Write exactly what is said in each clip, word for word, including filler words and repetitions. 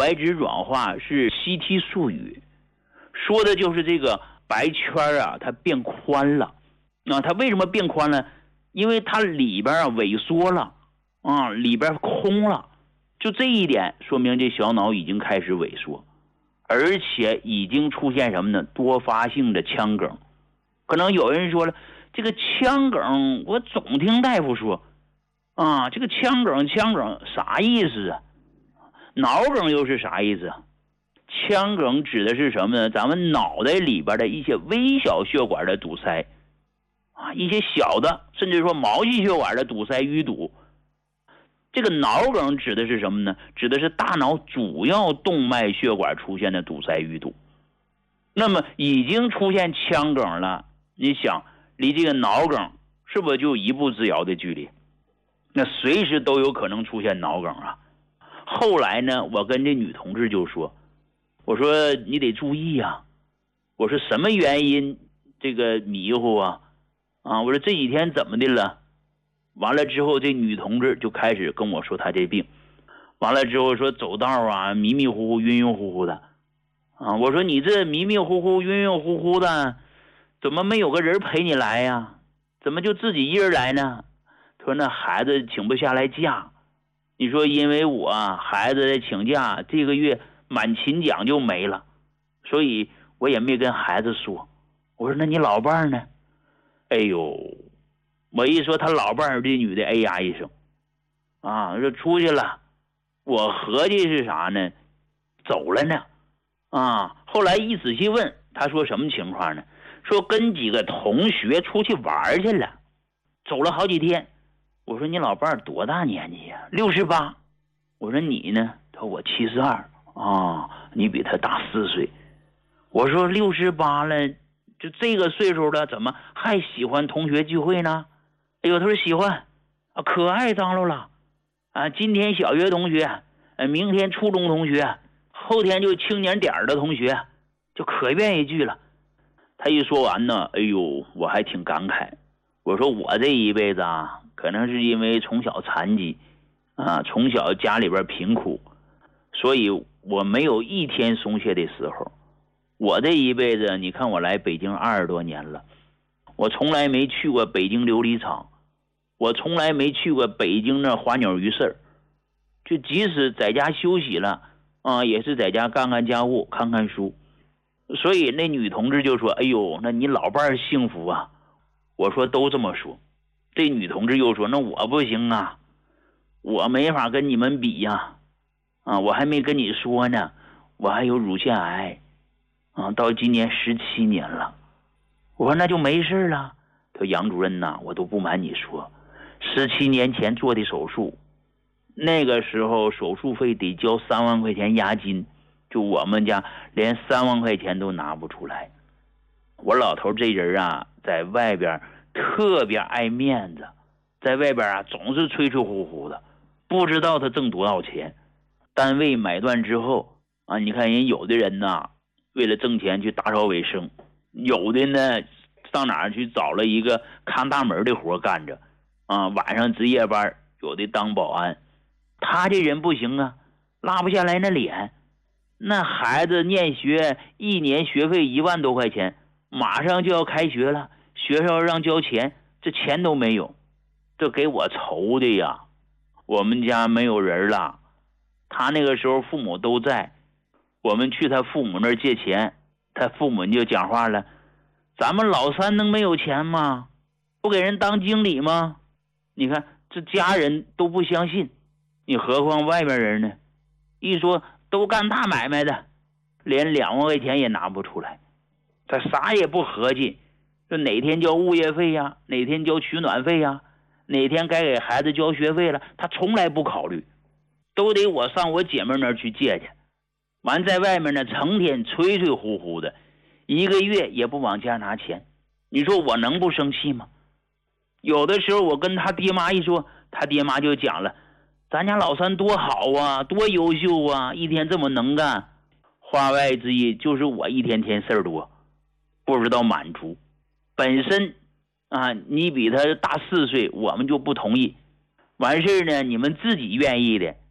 白质软化是西体术语，说的就是这个白圈啊，它变宽了。啊，它为什么变宽了？因为它里边啊萎缩了，啊，里边空了。就这一点说明这小脑已经开始萎缩，而且已经出现什么呢？多发性的腔梗。可能有人说了，这个腔梗我总听大夫说啊，这个腔梗腔梗啥意思啊？脑梗又是啥意思啊？腔梗指的是什么呢？咱们脑袋里边的一些微小血管的堵塞啊，一些小的甚至说毛细血管的堵塞淤堵。这个脑梗指的是什么呢？指的是大脑主要动脉血管出现的堵塞淤堵。那么已经出现腔梗了，你想离这个脑梗是不是就一步之遥的距离？那随时都有可能出现脑梗啊。后来呢，我跟这女同志就说，我说你得注意啊，我说什么原因这个迷糊啊？啊，我说这几天怎么的了？完了之后，这女同志就开始跟我说她这病，完了之后说走道啊迷迷糊糊晕晕乎乎的啊。我说你这迷迷糊糊晕晕乎乎的，怎么没有个人陪你来呀？怎么就自己一人来呢？他说那孩子请不下来假，你说因为我孩子的请假，这个月满勤奖就没了，所以我也没跟孩子说。我说那你老伴呢？哎呦，我一说他老伴儿，这女的哎呀一声啊，说出去了。我合计是啥呢？走了呢啊。后来一仔细问，他说什么情况呢？说跟几个同学出去玩去了，走了好几天。我说你老伴儿多大年纪呀？六十八。我说你呢？他说我七十二啊，你比他大四岁。我说六十八了，就这个岁数了，怎么还喜欢同学聚会呢？哎呦，他说喜欢啊，可爱张罗了啊！今天小学同学，呃，明天初中同学，后天就青年点的同学，就可愿意聚了。他一说完呢，哎呦，我还挺感慨。我说我这一辈子啊，可能是因为从小残疾啊，从小家里边贫苦，所以我没有一天松懈的时候。我这一辈子，你看我来北京二十多年了，我从来没去过北京琉璃厂，我从来没去过北京那花鸟鱼市，就即使在家休息了啊，也是在家干干家务，看看书。所以那女同志就说：“哎呦，那你老伴儿幸福啊！”我说都这么说。这女同志又说：“那我不行啊，我没法跟你们比呀，啊，我还没跟你说呢，我还有乳腺癌，啊，到今年十七年了。”我说那就没事了。他说杨主任呐，我都不瞒你说，十七年前做的手术，那个时候手术费得交三万块钱押金，就我们家连三万块钱都拿不出来。我老头这人啊，在外边特别爱面子，在外边啊总是吹吹呼呼的，不知道他挣多少钱。单位买断之后啊，你看人有的人呐，为了挣钱去打扫卫生，有的呢上哪儿去找了一个看大门的活干着啊，晚上值夜班，有的当保安。他这人不行啊，拉不下来那脸。那孩子念学一年学费一万多块钱，马上就要开学了，学校让交钱，这钱都没有，这给我愁的呀。我们家没有人了，他那个时候父母都在，我们去他父母那儿借钱，他父母就讲话了：“咱们老三能没有钱吗？不给人当经理吗？”你看这家人都不相信，你何况外面人呢？一说都干大买卖的，连两万块钱也拿不出来，他啥也不合计，说哪天交物业费呀，哪天交取暖费呀，哪天该给孩子交学费了，他从来不考虑，都得我上我姐妹那儿去借去。完在外面呢，成天吹吹呼呼的，一个月也不往家拿钱，你说我能不生气吗？有的时候我跟他爹妈一说，他爹妈就讲了：“咱家老三多好啊，多优秀啊，一天这么能干。”话外之意就是我一天天事儿多，不知道满足。本身啊，你比他大四岁，我们就不同意。完事儿呢，你们自己愿意的，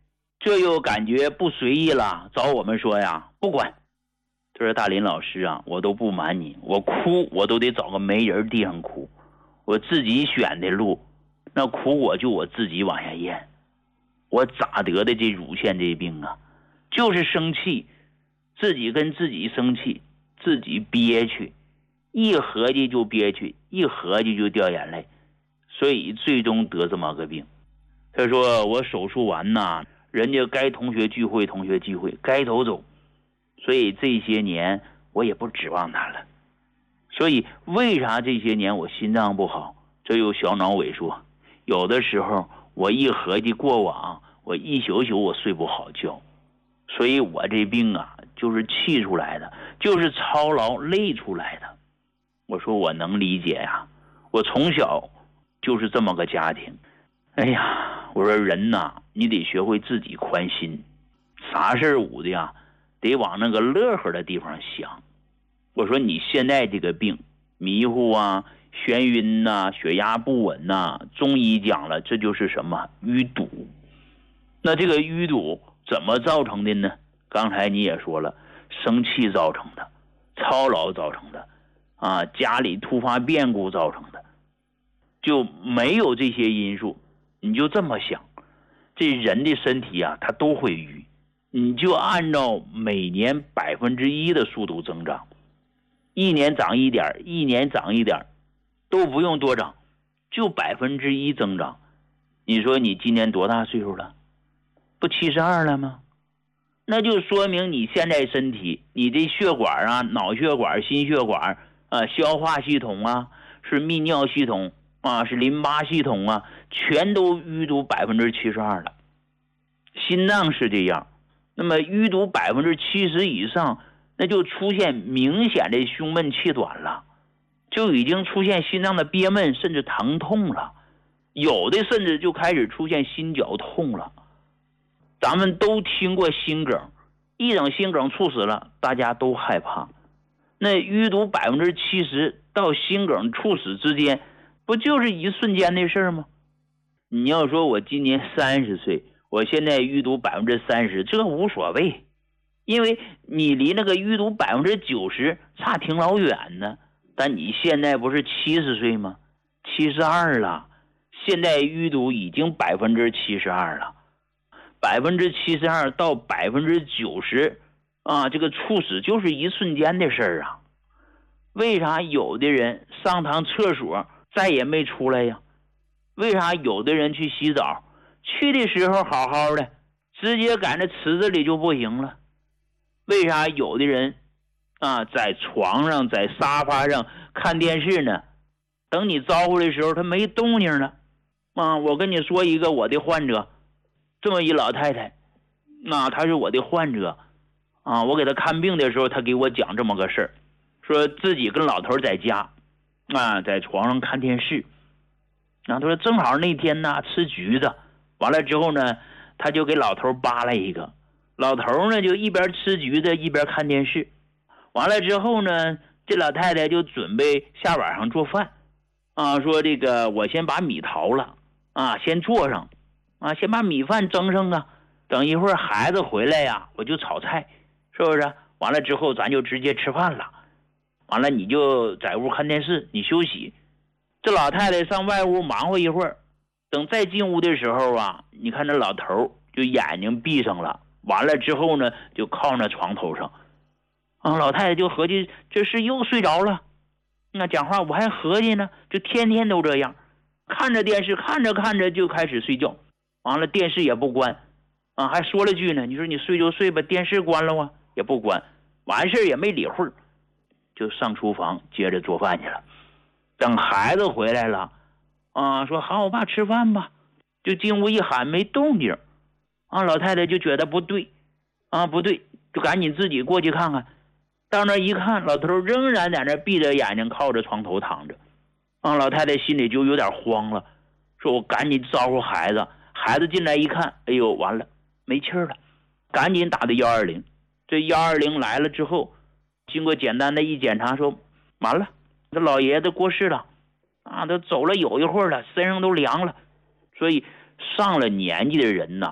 这又感觉不随意了，找我们说呀，不管。他说大林老师啊，我都不瞒你，我哭我都得找个没人地方哭，我自己选的路，那苦果就我自己往下咽。我咋得的这乳腺这病啊，就是生气，自己跟自己生气，自己憋屈，一合计就憋屈，一合计就掉眼泪，所以最终得这么个病。他说我手术完呐，人家该同学聚会同学聚会，该走走，所以这些年我也不指望他了。所以为啥这些年我心脏不好，这有小脑萎缩，有的时候我一合计过往，我一宿宿我睡不好觉，所以我这病啊就是气出来的，就是操劳累出来的。我说我能理解呀，我从小就是这么个家庭。哎呀，我说人呐，你得学会自己宽心，啥事捂的呀，得往那个乐呵的地方想。我说你现在这个病，迷糊啊，眩晕呐、啊，血压不稳呐、啊，中医讲了，这就是什么淤堵。那这个淤堵怎么造成的呢？刚才你也说了，生气造成的，操劳造成的，啊，家里突发变故造成的，就没有这些因素，你就这么想，这人的身体啊，它都会淤，你就按照每年百分之一的速度增长，一年长一点，一年长一点，都不用多长，就百分之一增长。你说你今年多大岁数了？不七十二了吗？那就说明你现在身体，你的血管啊，脑血管、心血管啊，消化系统啊，是泌尿系统啊，是淋巴系统啊，全都淤堵百分之七十二了。心脏是这样，那么淤堵百分之七十以上，那就出现明显的胸闷气短了，就已经出现心脏的憋闷甚至疼痛了，有的甚至就开始出现心绞痛了。咱们都听过心梗，一整心梗猝死了，大家都害怕。那淤堵百分之七十到心梗猝死之间，不就是一瞬间的事吗？你要说我今年三十岁，我现在淤堵百分之三十，这无所谓，因为你离那个淤堵百分之九十差挺老远呢。但你现在不是七十岁吗？七十二了，现在淤堵已经百分之七十二了。百分之七十二到百分之九十啊，这个猝死就是一瞬间的事儿啊。为啥有的人上趟厕所再也没出来呀？为啥有的人去洗澡，去的时候好好的，直接赶着池子里就不行了？为啥有的人啊，在床上在沙发上看电视呢，等你招呼的时候他没动静了啊？我跟你说一个我的患者，这么一老太太，那、啊、她是我的患者啊，我给她看病的时候，她给我讲这么个事儿，说自己跟老头在家啊，在床上看电视，然后她说正好那天呢吃橘子，完了之后呢，她就给老头扒了一个，老头呢就一边吃橘子一边看电视，完了之后呢，这老太太就准备下晚上做饭啊，说这个我先把米淘了啊，先做上啊，先把米饭蒸上啊，等一会儿孩子回来呀，我就炒菜，是不是？完了之后咱就直接吃饭了，完了你就在屋看电视，你休息。这老太太上外屋忙活一会儿，等再进屋的时候啊，你看这老头就眼睛闭上了，完了之后呢，就靠那床头上啊，老太太就合计这是又睡着了。那讲话我还合计呢，就天天都这样，看着电视看着看着就开始睡觉。完了电视也不关啊，还说了句呢，你说你睡就睡吧，电视关了啊，也不关，完事也没理会，就上厨房接着做饭去了。等孩子回来了啊，说好我爸吃饭吧，就进屋一喊没动静啊，老太太就觉得不对啊，不对，就赶紧自己过去看看。到那一看，老头仍然在那闭着眼睛靠着床头躺着啊，老太太心里就有点慌了，说我赶紧招呼孩子。孩子进来一看，哎呦完了，没气儿了，赶紧打的一二零。这一二零来了之后，经过简单的一检查，说完了，这老爷子过世了啊，都走了有一会儿了，身上都凉了。所以上了年纪的人呐，就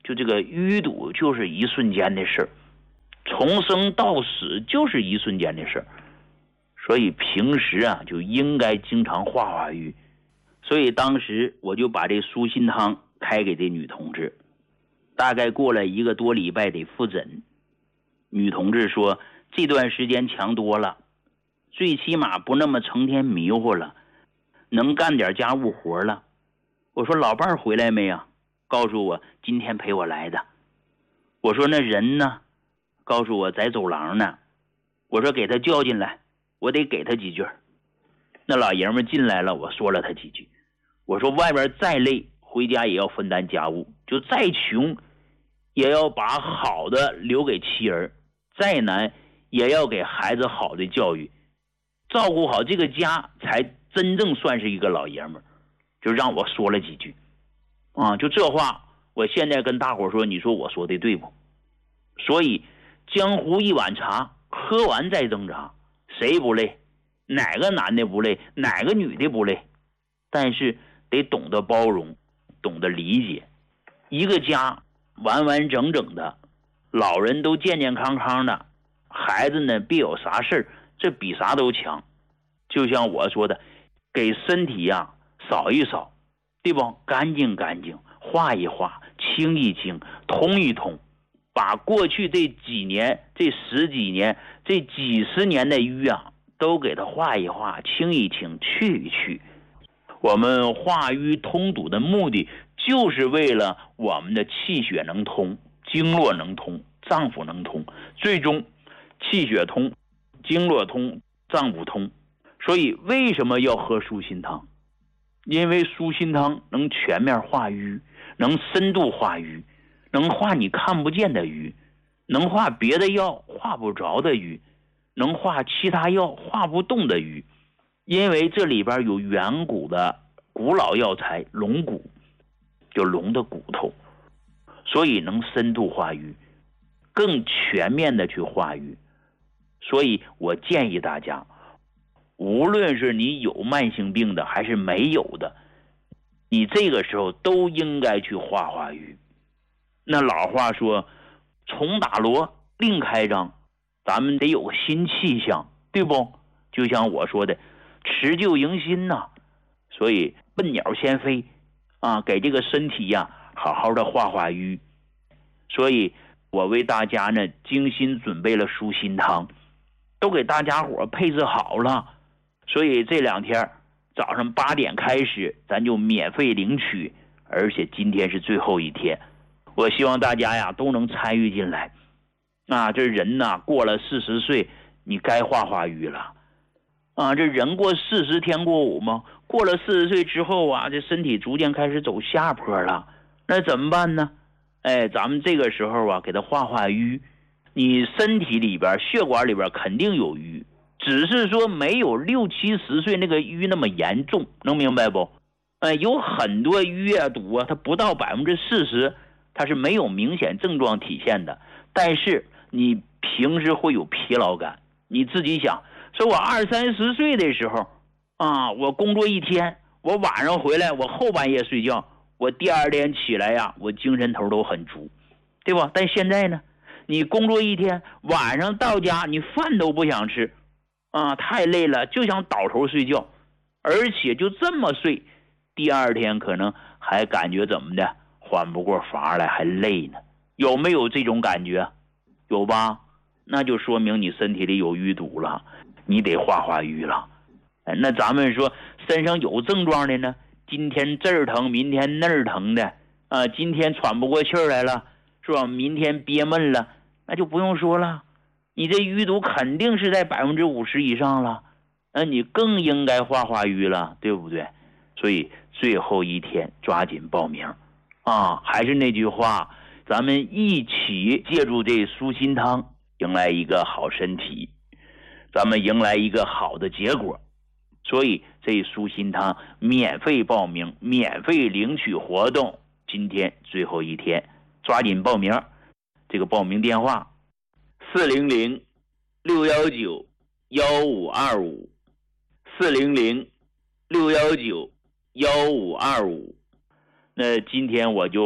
就这个淤堵就是一瞬间的事儿，从生到死就是一瞬间的事儿，所以平时啊就应该经常化化瘀。所以当时我就把这舒心汤开给这女同志，大概过了一个多礼拜得复诊，女同志说这段时间强多了，最起码不那么成天迷糊了，能干点家务活了。我说老伴儿回来没呀？告诉我今天陪我来的。我说那人呢？告诉我在走廊呢。我说给他叫进来，我得给他几句。那老爷们进来了，我说了他几句。我说外边再累，回家也要分担家务，就再穷也要把好的留给妻儿，再难也要给孩子好的教育，照顾好这个家才真正算是一个老爷们儿。就让我说了几句啊，就这话我现在跟大伙说，你说我说的对不？所以江湖一碗茶，喝完再挣扎，谁不累？哪个男的不累？哪个女的不累？但是得懂得包容，懂得理解。一个家完完整整的，老人都健健康康的，孩子呢别有啥事儿，这比啥都强。就像我说的，给身体呀、啊、扫一扫，对不？干净干净，化一化，清一清，通一通，把过去这几年、这十几年、这几十年的瘀啊，都给它化一化，清一清，去一去。我们化瘀通堵的目的，就是为了我们的气血能通，经络能通，脏腑能通，最终气血通，经络通，脏腑通。所以为什么要喝舒心汤？因为舒心汤能全面化瘀，能深度化瘀，能化你看不见的瘀，能化别的药化不着的瘀，能化其他药化不动的瘀。因为这里边有远古的古老药材龙骨，就龙的骨头，所以能深度化瘀，更全面的去化瘀。所以我建议大家，无论是你有慢性病的还是没有的，你这个时候都应该去化化瘀。那老话说重打锣另开张，咱们得有个新气象，对不？就像我说的辞旧迎新呐、啊，所以笨鸟先飞啊，给这个身体呀、啊、好好的化化瘀。所以我为大家呢精心准备了舒心汤，都给大家伙配置好了。所以这两天早上八点开始咱就免费领取，而且今天是最后一天，我希望大家呀都能参与进来。啊，这人呐过了四十岁，你该化化瘀了。啊，这人过四十天过五嘛，过了四十岁之后啊，这身体逐渐开始走下坡了，那怎么办呢？哎，咱们这个时候啊，给他化化瘀。你身体里边血管里边肯定有瘀，只是说没有六七十岁那个瘀那么严重，能明白不？哎，有很多瘀啊堵啊，它不到百分之四十，它是没有明显症状体现的，但是你平时会有疲劳感。你自己想，说我二三十岁的时候啊，我工作一天，我晚上回来，我后半夜睡觉，我第二天起来呀，我精神头都很足，对吧？但现在呢，你工作一天，晚上到家你饭都不想吃啊，太累了，就想倒头睡觉，而且就这么睡，第二天可能还感觉怎么的，缓不过乏来，还累呢。有没有这种感觉？有吧？那就说明你身体里有淤堵了，你得化化瘀了。那咱们说身上有症状的呢，今天这儿疼，明天那儿疼的啊，今天喘不过气来了，是吧？明天憋闷了，那就不用说了，你这淤堵肯定是在百分之五十以上了，那你更应该化化瘀了，对不对？所以最后一天抓紧报名啊！还是那句话，咱们一起借助这舒心汤，迎来一个好身体，咱们迎来一个好的结果。所以这舒心汤免费报名，免费领取活动，今天最后一天，抓紧报名。这个报名电话四零零六一九一五二五，四零零六一九一五二五。那今天我就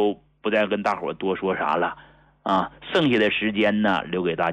不再跟大伙多说啥了啊，剩下的时间呢留给大家。